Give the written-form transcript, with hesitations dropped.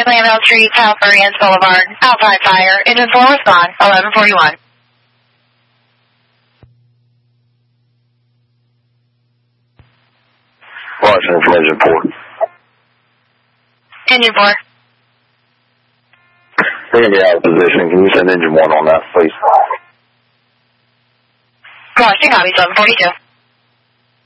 Glanville Street, South Marian's Boulevard. Outside fire. Engine 4 respond. 1141. Washington information report. Engine 4. Randy out of position. Can you send engine 1 on that, please? Washington, copy 742.